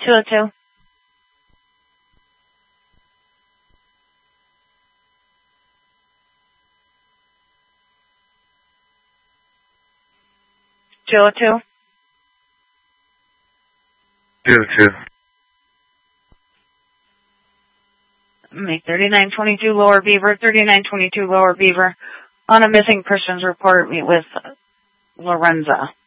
202. Two. Make 3922 Lower Beaver, 3922 Lower Beaver. On a missing persons report, meet with Lorenza.